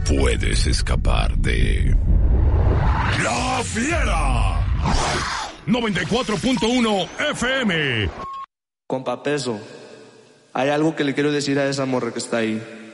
puedes escapar de La Fiera 94.1 FM. Compa Peso, hay algo que le quiero decir a esa morra que está ahí.